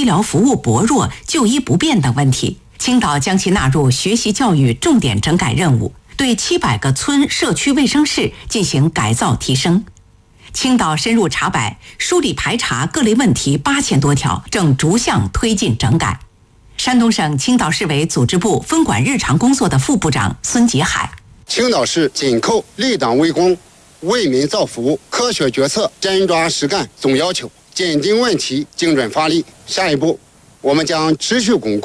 医疗服务薄弱、就医不便等问题，青岛将其纳入学习教育重点整改任务，对700个村社区卫生室进行改造提升。青岛深入查摆、梳理排查各类问题8000多条，正逐项推进整改。山东省青岛市委组织部分管日常工作的副部长孙杰海： 青岛市紧扣立党为公、为民造福务、科学决策、真抓实干总要求，紧盯问题，精准发力。下一步，我们将持续巩固